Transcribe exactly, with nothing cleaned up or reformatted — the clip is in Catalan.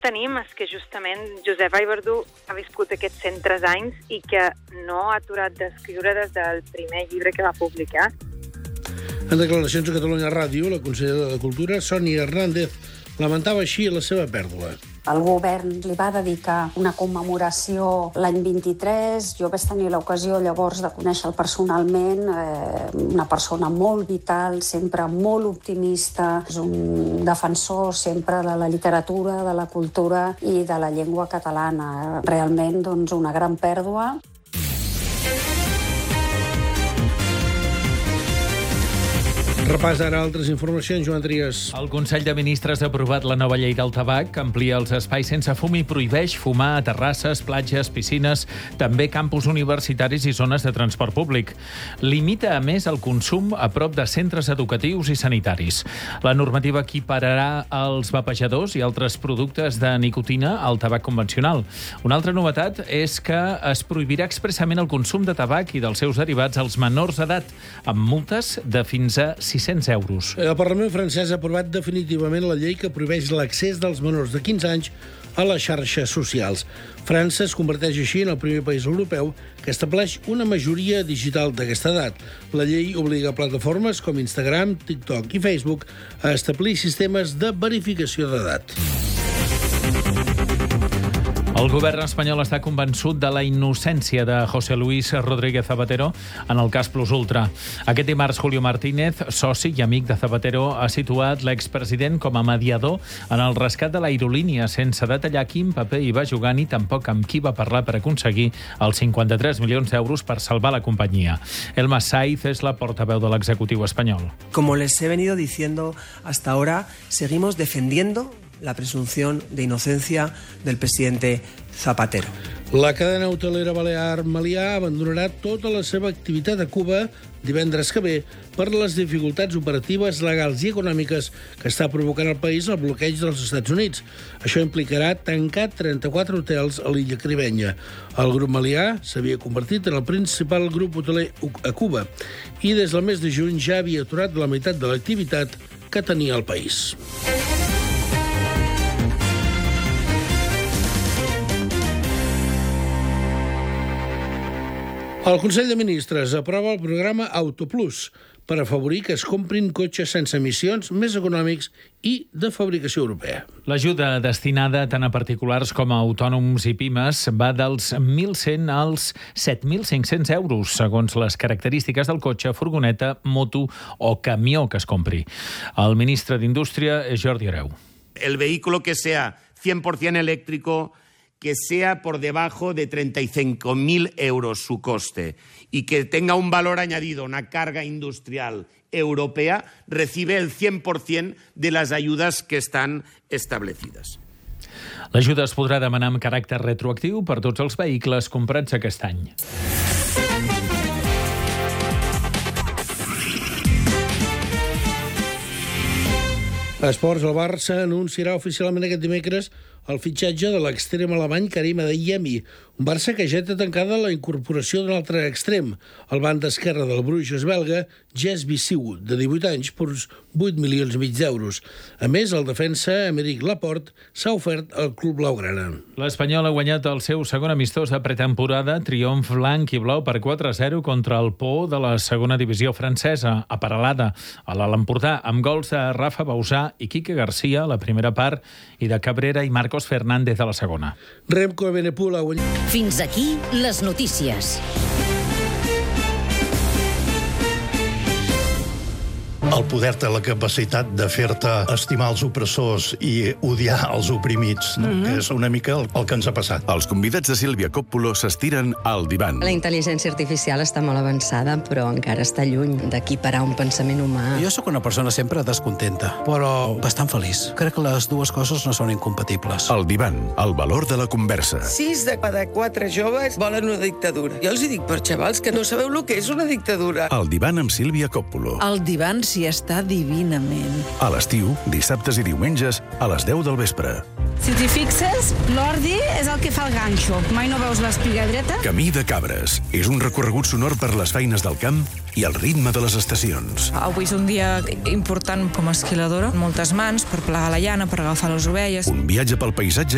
tenim és que justament Josep Vallverdú ha viscut aquests cent tres anys i que no ha aturat d'escriure des del primer llibre que va publicar. En declaracions a Catalunya Ràdio, la consellera de Cultura, Sònia Hernández, lamentava així la seva pèrdua. El govern li va dedicar una commemoració l'any vint-i-tres. Jo vaig tenir l'ocasió llavors de conèixer-lo personalment, eh, una persona molt vital, sempre molt optimista, és un defensor sempre de la literatura, de la cultura i de la llengua catalana. Realment, doncs, una gran pèrdua. Repàs ara altres informacions, Joan Trias. El Consell de Ministres ha aprovat la nova llei del tabac, que amplia els espais sense fum i prohibeix fumar a terrasses, platges, piscines, també campus universitaris i zones de transport públic. Limita, a més, el consum a prop de centres educatius i sanitaris. La normativa equipararà els vapejadors i altres productes de nicotina al tabac convencional. Una altra novetat és que es prohibirà expressament el consum de tabac i dels seus derivats als menors d'edat, amb multes de fins a sis-cents euros. El Parlament francès ha aprovat definitivament la llei que prohibeix l'accés dels menors de quinze anys a les xarxes socials. França es converteix així en el primer país europeu que estableix una majoria digital d'aquesta edat. La llei obliga plataformes com Instagram, TikTok i Facebook a establir sistemes de verificació d'edat. El govern espanyol està convençut de la innocència de José Luis Rodríguez Zapatero en el cas Plus Ultra. Aquest dimarts, Julio Martínez, soci i amic de Zapatero, ha situat l'expresident com a mediador en el rescat de l'aerolínia, sense detallar quin paper hi va jugar ni tampoc amb qui va parlar per aconseguir els cinquanta-tres milions d'euros per salvar la companyia. Elma Saiz és la portaveu de l'executiu espanyol. Como les he venido diciendo hasta ahora, seguimos defendiendo la presunción de inocencia del presidente Zapatero. La cadena hotelera balear Meliá abandonarà tota la seva activitat a Cuba divendres que ve per les dificultats operatives, legals i econòmiques que està provocant al país el bloqueig dels Estats Units. Això implicarà tancar trenta-quatre hotels a l'illa caribenya. El grup Meliá s'havia convertit en el principal grup hoteler a Cuba i des del mes de juny ja havia aturat la meitat de l'activitat que tenia el país. El Consell de Ministres aprova el programa Autoplus per afavorir que es comprin cotxes sense emissions més econòmics i de fabricació europea. L'ajuda destinada tant a particulars com a autònoms i pimes va dels mil cent als set mil cinc-cents euros, segons les característiques del cotxe, furgoneta, moto o camió que es compri. El ministre d'Indústria és Jordi Hereu. El vehículo que sea cien por ciento eléctrico, que sea por debajo de treinta y cinco mil euros su coste y que tenga un valor añadido, una carga industrial europea, recibe el cien por ciento de las ayudas que están establecidas. L'ajuda es podrà demanar amb caràcter retroactiu per tots els vehicles comprats aquest any. A Esports, el Barça anunciarà oficialment aquest dimecres el fitxatge de l'extrem alemany Karim Adeyemi, un Barça que ja té tancada la incorporació d'un altre extrem. El banda esquerre del Bruges belga, Jess Bissiou, de divuit anys, per vuit milions i mig d'euros. A més, el defensa Aymeric Laporte s'ha ofert al club blaugrana. L'Espanyol ha guanyat el seu segon amistós de pretemporada, triomf blanc i blau per quatre a zero contra el Pau de la segona divisió francesa, a Peralada, a l'Empordà, amb gols de Rafa Bausà i Quique Garcia a la primera part i de Cabrera i Marcos Fernández a la segona. Remco Evenepoel ha guanyat... Fins aquí les notícies. El poder té la capacitat de fer-te estimar els opressors i odiar els oprimits, no? Mm-hmm. Que és una mica el, el que ens ha passat. Els convidats de Sílvia Coppola s'estiren al divan. La intel·ligència artificial està molt avançada, però encara està lluny d'equiparar un pensament humà. Jo sóc una persona sempre descontenta, però bastant feliç. Crec que les dues coses no són incompatibles. El divan, el valor de la conversa. Sis de cada quatre joves volen una dictadura. Jo els hi dic per xavals que no sabeu el que és una dictadura. El divan amb Sílvia Coppola. El divan si està divinament. A l'estiu, dissabtes i diumenges, a les deu del vespre. Si t'hi fixes, l'ordi és el que fa el ganxo. Mai no veus l'espiga dreta? Camí de Cabres. És un recorregut sonor per les feines del camp i el ritme de les estacions. Avui és un dia important com a esquiladora. Moltes mans per plegar la llana, per agafar les ovelles. Un viatge pel paisatge